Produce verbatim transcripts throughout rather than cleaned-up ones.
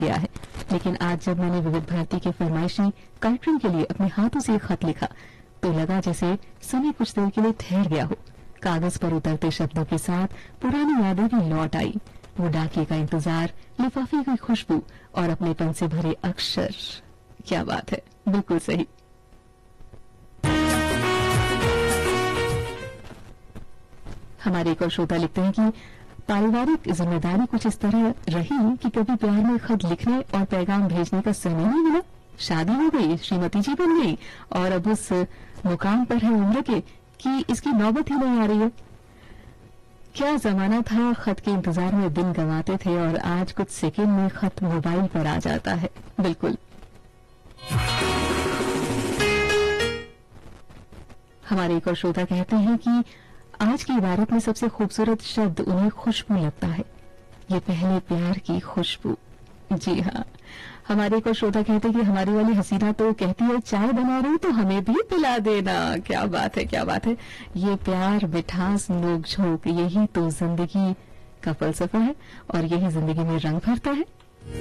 गया है, लेकिन आज जब मैंने विविध भारती के फरमाइशी कार्यक्रम के लिए अपने हाथों से एक खत लिखा तो लगा जैसे समय कुछ देर के लिए ठहर गया हो। कागज पर उतरते शब्दों के साथ पुरानी यादें भी लौट आई। वो डाकिए का इंतजार, लिफाफे की खुशबू और अपनेपन से भरे अक्षर। क्या बात है, बिल्कुल सही। हमारे एक और श्रोता लिखते हैं कि पारिवारिक जिम्मेदारी कुछ इस तरह रही कि कभी प्यार में खत लिखने और पैगाम भेजने का समय नहीं मिला। शादी हो गई, श्रीमती जी बन गई और अब उस मुकाम पर है उम्र के कि इसकी नौबत ही नहीं आ रही है। क्या जमाना था, खत के इंतजार में दिन गंवाते थे और आज कुछ सेकंड में खत मोबाइल पर आ जाता है। बिल्कुल। हमारे एक और श्रोता कहते हैं कि आज की इबारत में सबसे खूबसूरत शब्द उन्हें खुशबू लगता है। ये पहले प्यार की खुशबू। जी हाँ, हमारे एक और श्रोता कहते हैं कि हमारी वाली हसीना तो कहती है चाय बना रही तो हमें भी पिला देना। क्या बात है, क्या बात है। ये प्यार, मिठास, नोक झोंक, यही तो जिंदगी का फलसफा है और यही जिंदगी में रंग भरता है।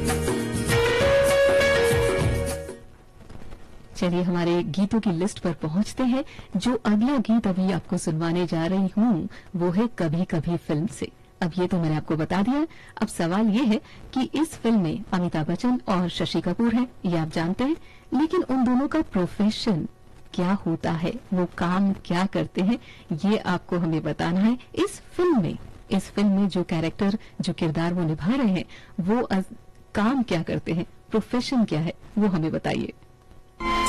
चलिए हमारे गीतों की लिस्ट पर पहुंचते हैं। जो अगला गीत अभी आपको सुनवाने जा रही हूं वो है कभी कभी फिल्म से। अब ये तो मैंने आपको बता दिया। अब सवाल ये है कि इस फिल्म में अमिताभ बच्चन और शशि कपूर हैं, ये आप जानते हैं, लेकिन उन दोनों का प्रोफेशन क्या होता है, वो काम क्या करते हैं, ये आपको हमें बताना है। इस फिल्म में इस फिल्म में जो कैरेक्टर, जो किरदार वो निभा रहे हैं, वो काम क्या करते हैं, प्रोफेशन क्या है, वो हमें बताइए।